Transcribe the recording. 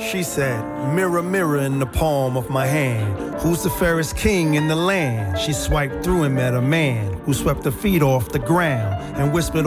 She said, mirror, mirror in the palm of my hand, who's the fairest king in the land? She swiped through and met a man who swept her feet off the ground and whispered